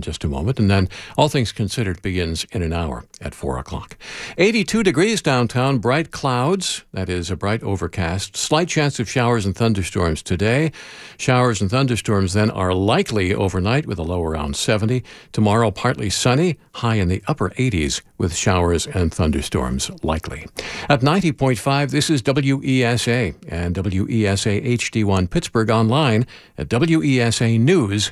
just a moment. And then All Things Considered begins in an hour at 4 o'clock. 82 degrees downtown, bright clouds. That is a bright overcast. Slight chance of showers and thunderstorms today. Showers and thunderstorms then are likely overnight with a low around 70. Tomorrow, partly sunny, high in the upper 80s with showers and thunderstorms likely. At 90.5, this is WESA and WESA HD1 Pittsburgh online at wesanews.org.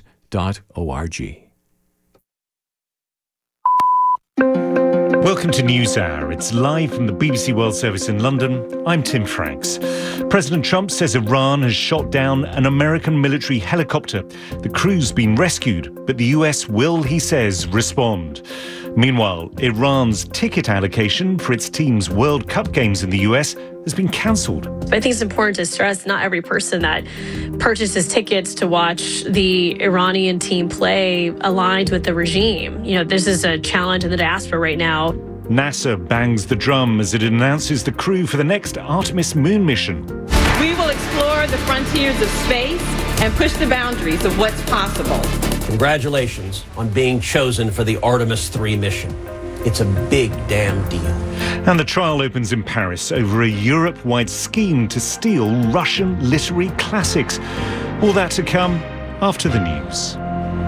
Welcome to NewsHour. It's live from the BBC World Service in London. I'm Tim Franks. President Trump says Iran has shot down an American military helicopter. The crew's been rescued, but the US will, he says, respond. Meanwhile, Iran's ticket allocation for its team's World Cup games in the US has been cancelled. I think it's important to stress not every person that purchases tickets to watch the Iranian team play aligned with the regime. You know, this is a challenge in the diaspora right now. NASA bangs the drum as it announces the crew for the next Artemis moon mission. We will explore the frontiers of space and push the boundaries of what's possible. Congratulations on being chosen for the Artemis 3 mission. It's a big damn deal. And the trial opens in Paris over a Europe-wide scheme to steal Russian literary classics. All that to come after the news.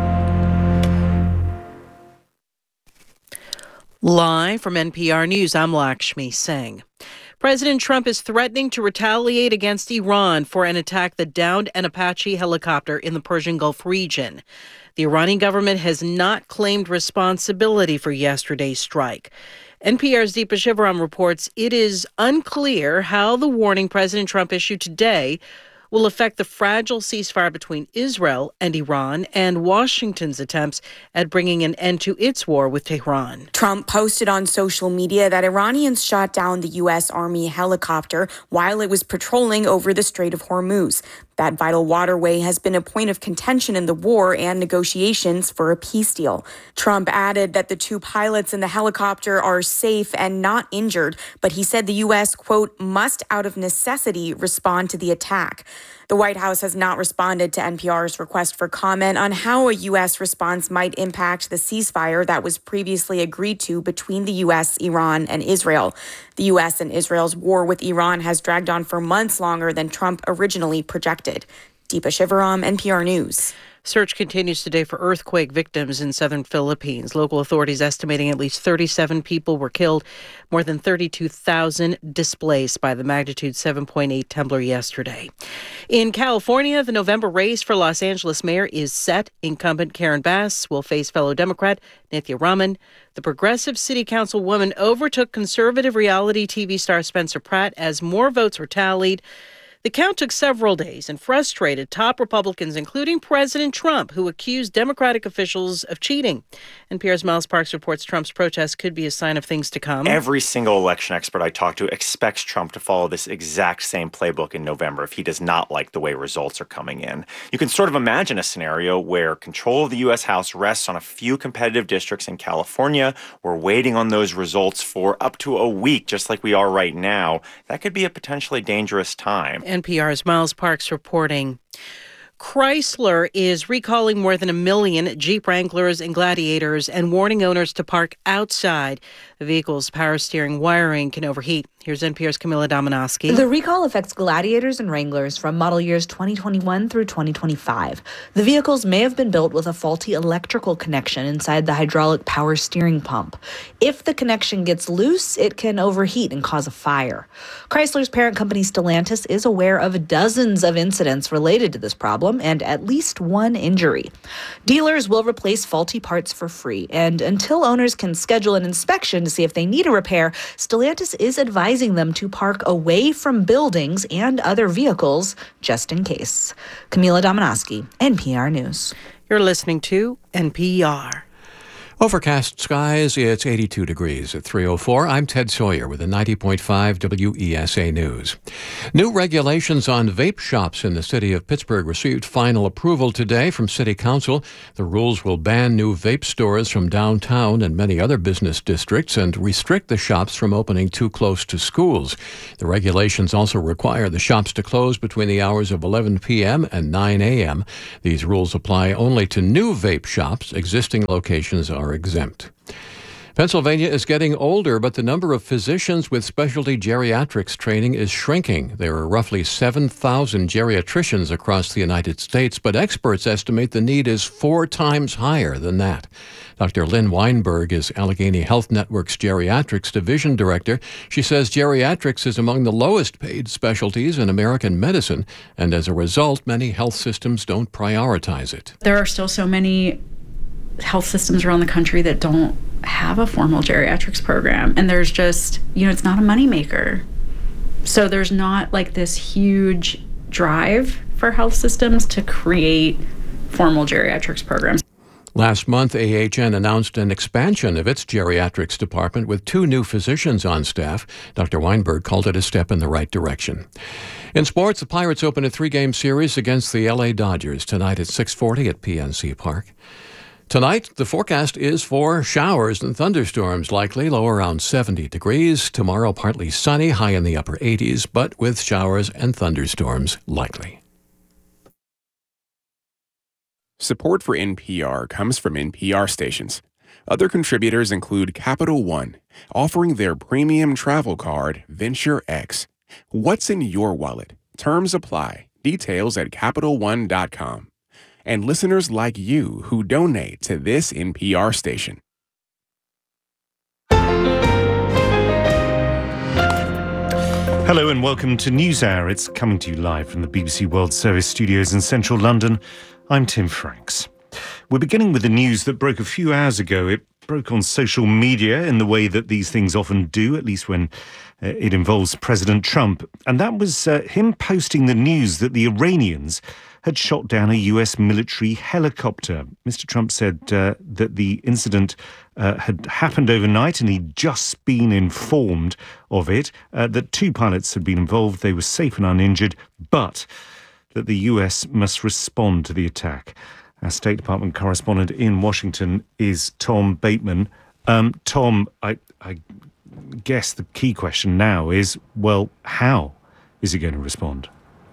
Live from NPR News, I'm Lakshmi Singh. President Trump is threatening to retaliate against Iran for an attack that downed an Apache helicopter in the Persian Gulf region. The Iranian government has not claimed responsibility for yesterday's strike. NPR's Deepa Shivaram reports it is unclear how the warning President Trump issued today will affect the fragile ceasefire between Israel and Iran and Washington's attempts at bringing an end to its war with Tehran. Trump posted on social media that Iranians shot down the U.S. Army helicopter while it was patrolling over the Strait of Hormuz. That vital waterway has been a point of contention in the war and negotiations for a peace deal. Trump added that the two pilots in the helicopter are safe and not injured, but he said the U.S., quote, must out of necessity respond to the attack. The White House has not responded to NPR's request for comment on how a U.S. response might impact the ceasefire that was previously agreed to between the U.S., Iran, and Israel. The U.S. and Israel's war with Iran has dragged on for months longer than Trump originally projected. Deepa Shivaram, NPR News. Search continues today for earthquake victims in southern Philippines. Local authorities estimating at least 37 people were killed, more than 32,000 displaced by the magnitude 7.8 tremor yesterday. In California, the November race for Los Angeles mayor is set. Incumbent Karen Bass will face fellow Democrat Nithya Raman. The progressive city councilwoman overtook conservative reality TV star Spencer Pratt as more votes were tallied. The count took several days and frustrated top Republicans, including President Trump, who accused Democratic officials of cheating. NPR's Miles Parks reports Trump's protest could be a sign of things to come. Every single election expert I talk to expects Trump to follow this exact same playbook in November if he does not like the way results are coming in. You can sort of imagine a scenario where control of the U.S. House rests on a few competitive districts in California. We're waiting on those results for up to a week, just like we are right now. That could be a potentially dangerous time. NPR's Miles Parks reporting. Chrysler is recalling more than 1 million Jeep Wranglers and Gladiators and warning owners to park outside. The vehicle's power steering wiring can overheat. Here's NPR's Camila Dominowski. The recall affects Gladiators and Wranglers from model years 2021 through 2025. The vehicles may have been built with a faulty electrical connection inside the hydraulic power steering pump. If the connection gets loose, it can overheat and cause a fire. Chrysler's parent company Stellantis is aware of dozens of incidents related to this problem and at least one injury. Dealers will replace faulty parts for free, and until owners can schedule an inspection to see if they need a repair, Stellantis is advising them to park away from buildings and other vehicles just in case. Camila Dominowski, NPR News. You're listening to NPR. Overcast skies, it's 82 degrees at 3:04. I'm Ted Sawyer with the 90.5 WESA News. New regulations on vape shops in the city of Pittsburgh received final approval today from City Council. The rules will ban new vape stores from downtown and many other business districts and restrict the shops from opening too close to schools. The regulations also require the shops to close between the hours of 11 p.m. and 9 a.m. These rules apply only to new vape shops. Existing locations are exempt. Pennsylvania is getting older, but the number of physicians with specialty geriatrics training is shrinking. There are roughly 7,000 geriatricians across the United States, but experts estimate the need is 4 times higher than that. Dr. Lynn Weinberg is Allegheny Health Network's Geriatrics Division Director. She says geriatrics is among the lowest paid specialties in American medicine, and as a result, many health systems don't prioritize it. There are still so many health systems around the country that don't have a formal geriatrics program, and there's just, it's not a moneymaker. So there's not like this huge drive for health systems to create formal geriatrics programs. Last month, AHN announced an expansion of its geriatrics department with 2 new physicians on staff. Dr. Weinberg called it a step in the right direction. In sports, the Pirates open a 3-game series against the LA Dodgers tonight at 6:40 at PNC Park. Tonight, the forecast is for showers and thunderstorms, likely low around 70 degrees. Tomorrow, partly sunny, high in the upper 80s, but with showers and thunderstorms likely. Support for NPR comes from NPR stations. Other contributors include Capital One, offering their premium travel card, Venture X. What's in your wallet? Terms apply. Details at CapitalOne.com. And listeners like you who donate to this NPR station. Hello and welcome to NewsHour. It's coming to you live from the BBC World Service studios in central London. I'm Tim Franks. We're beginning with the news that broke a few hours ago. It broke on social media in the way that these things often do, at least when it involves President Trump. And that was him posting the news that the Iranians had shot down a US military helicopter. Mr. Trump said that the incident had happened overnight and he'd just been informed of it, that 2 pilots had been involved, they were safe and uninjured, but that the US must respond to the attack. Our State Department correspondent in Washington is Tom Bateman. Tom, I guess the key question now is, well, how is he going to respond?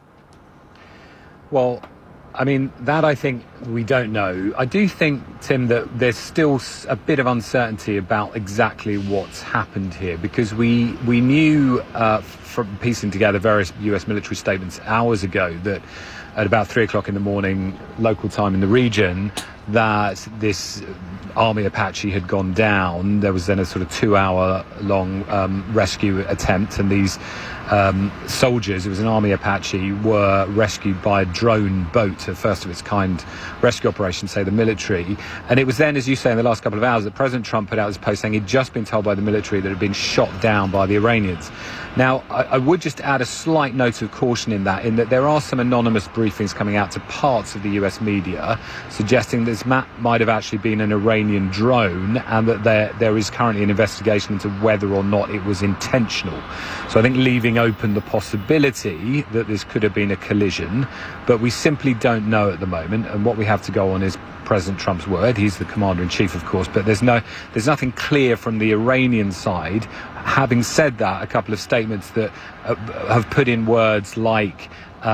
Well, I mean, that I think we don't know. I do think, Tim, that there's still a bit of uncertainty about exactly what's happened here, because we knew from piecing together various US military statements hours ago that at about 3 o'clock in the morning, local time in the region, that this Army Apache had gone down. There was then a sort of 2-hour-long rescue attempt, and these soldiers, it was an Army Apache, were rescued by a drone boat, a first of its kind rescue operation, say the military. And it was then, as you say, in the last couple of hours that President Trump put out his post saying he'd just been told by the military that it had been shot down by the Iranians. Now, I would just add a slight note of caution in that there are some anonymous briefings coming out to parts of the US media suggesting this might have actually been an Iranian drone, and that there is currently an investigation into whether or not it was intentional. So I think leaving open the possibility that this could have been a collision, but we simply don't know at the moment, and what we have to go on is President Trump's word. He's the commander-in-chief, of course, but there's nothing clear from the Iranian side. Having said that, a couple of statements that have put in words like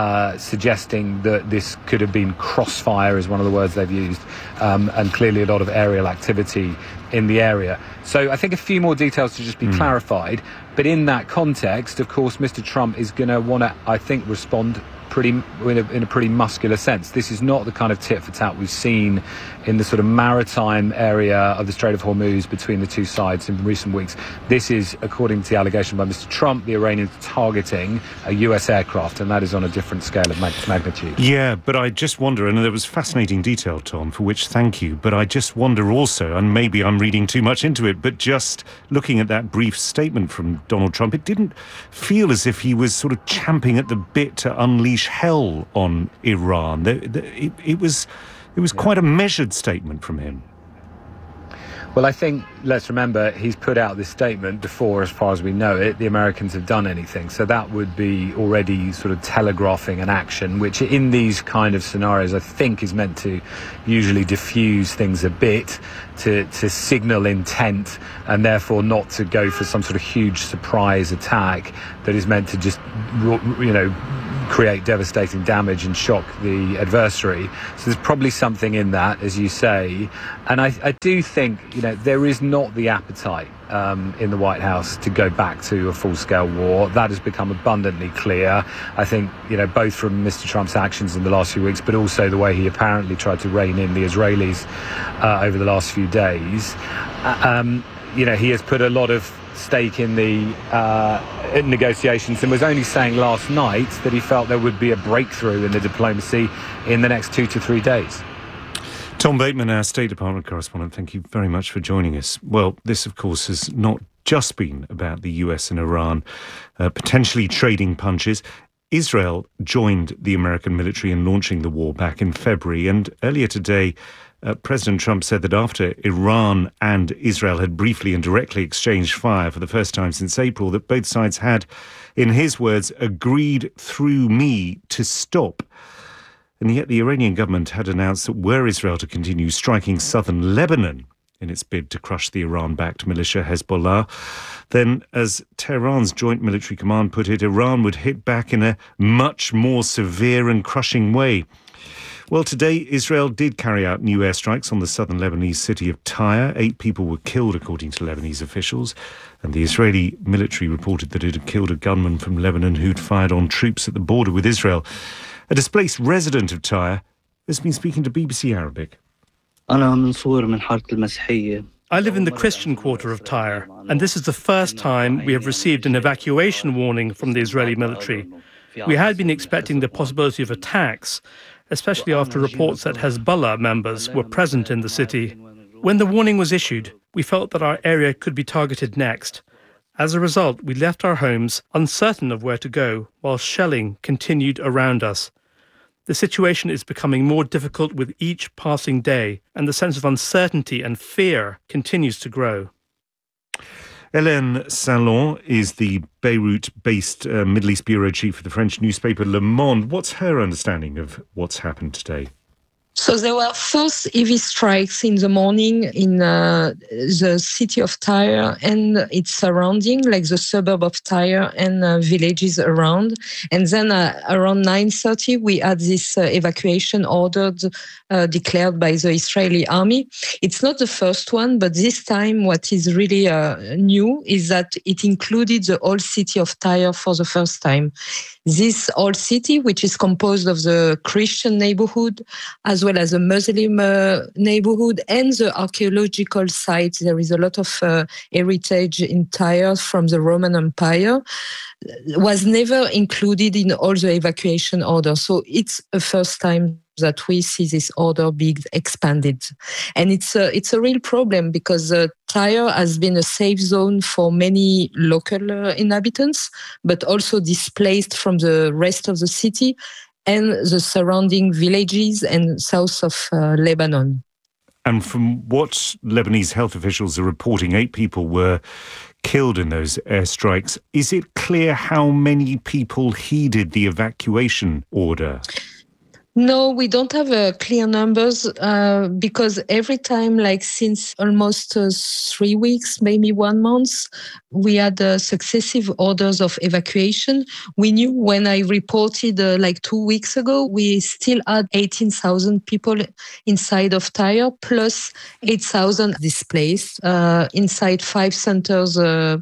suggesting that this could have been crossfire is one of the words they've used, and clearly a lot of aerial activity in the area. So I think a few more details to just be clarified. But in that context, of course, Mr. Trump is going to want to, I think, respond in a pretty muscular sense. This is not the kind of tit for tat we've seen in the sort of maritime area of the Strait of Hormuz between the two sides in recent weeks. This is, according to the allegation by Mr. Trump, the Iranians targeting a US aircraft, and that is on a different scale of magnitude. Yeah, but I just wonder, and there was fascinating detail, Tom, for which thank you, but I just wonder also, and maybe I'm reading too much into it, but just looking at that brief statement from Donald Trump, it didn't feel as if he was sort of champing at the bit to unleash hell on Iran. It was quite a measured statement from him. Well, I think, let's remember, he's put out this statement before, as far as we know it, the Americans have done anything. So that would be already sort of telegraphing an action, which in these kind of scenarios, I think is meant to usually diffuse things a bit, to signal intent, and therefore not to go for some sort of huge surprise attack that is meant to just, create devastating damage and shock the adversary. So there's probably something in that, as you say. And I do think, there is not the appetite in the White House to go back to a full-scale war. That has become abundantly clear. I think, both from Mr. Trump's actions in the last few weeks, but also the way he apparently tried to rein in the Israelis over the last few days. He has put a lot of stake in the negotiations and was only saying last night that he felt there would be a breakthrough in the diplomacy in the next 2 to 3 days. Tom Bateman, our State Department correspondent, thank you very much for joining us. Well, this, of course, has not just been about the US and Iran potentially trading punches. Israel joined the American military in launching the war back in February, and earlier today, President Trump said that after Iran and Israel had briefly and directly exchanged fire for the first time since April, that both sides had, in his words, agreed through me to stop. And yet the Iranian government had announced that were Israel to continue striking southern Lebanon in its bid to crush the Iran-backed militia Hezbollah, then, as Tehran's Joint Military Command put it, Iran would hit back in a much more severe and crushing way. Well, today, Israel did carry out new airstrikes on the southern Lebanese city of Tyre. 8 people were killed, according to Lebanese officials. And the Israeli military reported that it had killed a gunman from Lebanon who'd fired on troops at the border with Israel. A displaced resident of Tyre has been speaking to BBC Arabic. I live in the Christian quarter of Tyre, and this is the first time we have received an evacuation warning from the Israeli military. We had been expecting the possibility of attacks, especially after reports that Hezbollah members were present in the city. When the warning was issued, we felt that our area could be targeted next. As a result, we left our homes uncertain of where to go, while shelling continued around us. The situation is becoming more difficult with each passing day, and the sense of uncertainty and fear continues to grow. Hélène Salon is the Beirut-based Middle East bureau chief for the French newspaper Le Monde. What's her understanding of what's happened today? So there were first heavy strikes in the morning in the city of Tyre and its surrounding, like the suburb of Tyre and villages around. And then around 9:30, we had this evacuation order declared by the Israeli army. It's not the first one, but this time what is really new is that it included the whole city of Tyre for the first time. This old city, which is composed of the Christian neighborhood, as well as a Muslim neighborhood and the archaeological sites. There is a lot of heritage in Tyre from the Roman Empire, was never included in all the evacuation order. So it's a first time that we see this order being expanded. And it's a real problem because Tyre has been a safe zone for many local inhabitants, but also displaced from the rest of the city and the surrounding villages and south of Lebanon. And from what Lebanese health officials are reporting, 8 people were killed in those airstrikes. Is it clear how many people heeded the evacuation order? No, we don't have clear numbers because every time, like since almost 3 weeks, maybe 1 month, we had successive orders of evacuation. We knew when I reported like 2 weeks ago, we still had 18,000 people inside of Tyre, plus 8,000 displaced inside 5 centers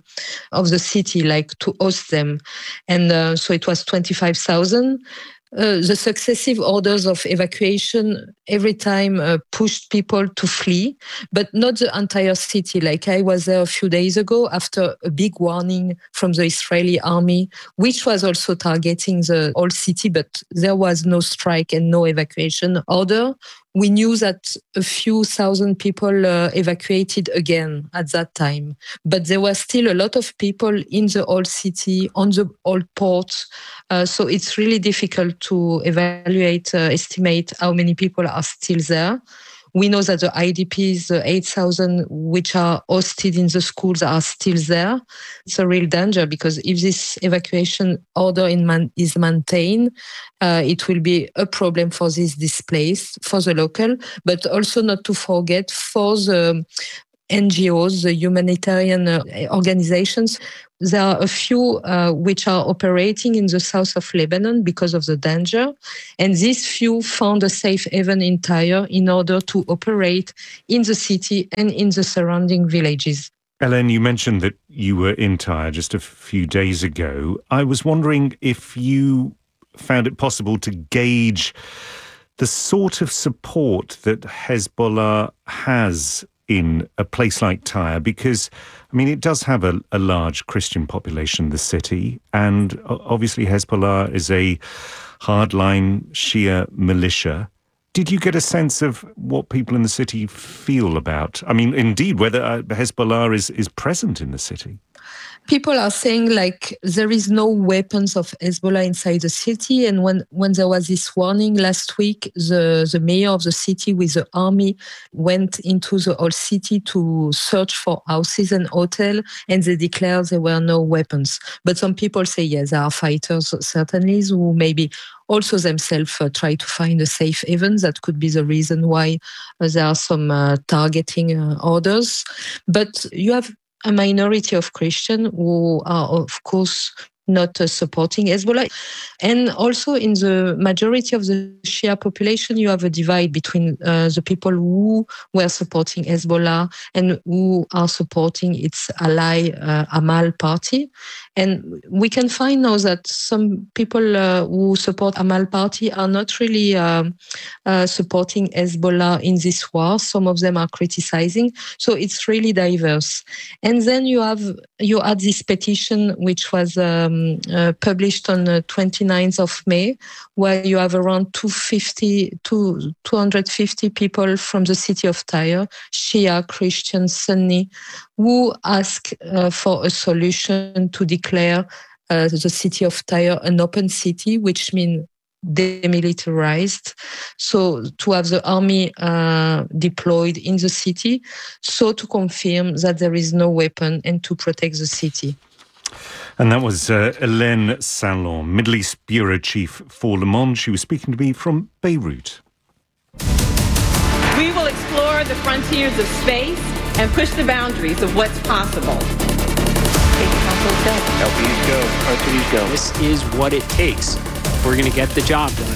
of the city, like to host them. And so it was 25,000. The successive orders of evacuation every time pushed people to flee, but not the entire city. Like I was there a few days ago after a big warning from the Israeli army, which was also targeting the whole city, but there was no strike and no evacuation order. We knew that a few thousand people evacuated again at that time, but there were still a lot of people in the old city, on the old port. So it's really difficult to estimate how many people are still there. We know that the IDPs, the 8,000 which are hosted in the schools, are still there. It's a real danger because if this evacuation order is maintained, it will be a problem for these displaced, for the local, but also not to forget for the NGOs, the humanitarian organizations. There are a few which are operating in the south of Lebanon because of the danger. And these few found a safe haven in Tyre in order to operate in the city and in the surrounding villages. Ellen, you mentioned that you were in Tyre just a few days ago. I was wondering if you found it possible to gauge the sort of support that Hezbollah has in a place like Tyre, because, I mean, it does have a large Christian population, the city, and obviously Hezbollah is a hardline Shia militia. Did you get a sense of what people in the city feel about, I mean, indeed, whether Hezbollah is present in the city? People are saying like there is no weapons of Hezbollah inside the city. And when there was this warning last week, the mayor of the city with the army went into the whole city to search for houses and hotels, and they declared there were no weapons. But some people say, yes, there are fighters certainly who maybe also themselves try to find a safe haven. That could be the reason why there are some targeting orders. But you have a minority of Christians who are, of course, not supporting Hezbollah. And also in the majority of the Shia population, you have a divide between the people who were supporting Hezbollah and who are supporting its ally Amal party. And we can find now that some people who support Amal party are not really supporting Hezbollah in this war. Some of them are criticizing. So it's really diverse. And then you had this petition which was published on the 29th of May, where you have around 250 people from the city of Tyre, Shia, Christian, Sunni, who ask for a solution to declare the city of Tyre an open city, which means demilitarized. So to have the army deployed in the city, so to confirm that there is no weapon and to protect the city. And that was Hélène Salon, Middle East Bureau Chief for Le Monde. She was speaking to me from Beirut. We will explore the frontiers of space and push the boundaries of what's possible. LPs go, RCDs go. This is what it takes. We're going to get the job done.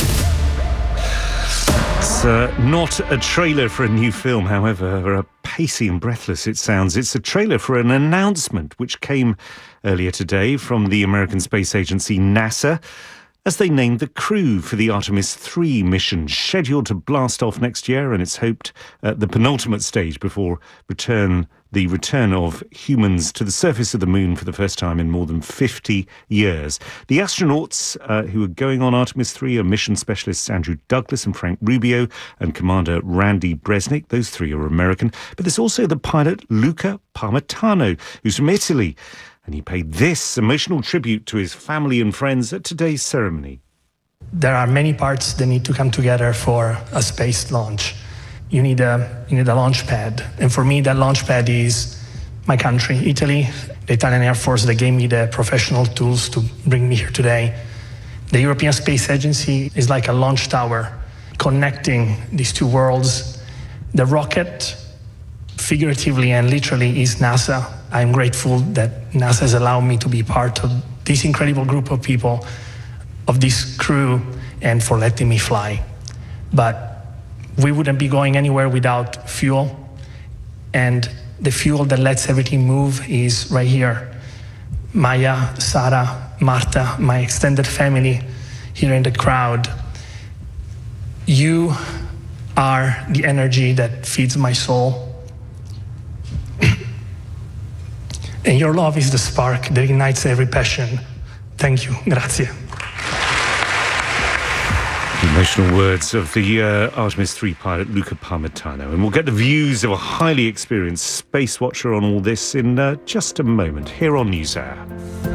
It's not a trailer for a new film, however pacey and breathless it sounds. It's a trailer for an announcement which came earlier today from the American space agency NASA, as they named the crew for the Artemis 3 mission, scheduled to blast off next year, and it's hoped at the penultimate stage before the return of humans to the surface of the moon for the first time in more than 50 years. The astronauts who are going on Artemis 3 are mission specialists Andrew Douglas and Frank Rubio and Commander Randy Bresnik. Those three are American. But there's also the pilot Luca Parmitano, who's from Italy. And he paid this emotional tribute to his family and friends at today's ceremony. There are many parts that need to come together for a space launch. You need a launch pad. And for me, that launch pad is my country, Italy, the Italian Air Force that gave me the professional tools to bring me here today. The European Space Agency is like a launch tower connecting these two worlds. The rocket, figuratively and literally, is NASA. I'm grateful that NASA has allowed me to be part of this incredible group of people, of this crew, and for letting me fly. But we wouldn't be going anywhere without fuel, and the fuel that lets everything move is right here. Maya, Sarah, Marta, my extended family here in the crowd. You are the energy that feeds my soul. And your love is the spark that ignites every passion. Thank you. Grazie. Emotional words of the Artemis 3 pilot Luca Parmitano. And we'll get the views of a highly experienced space watcher on all this in just a moment, here on NewsHour.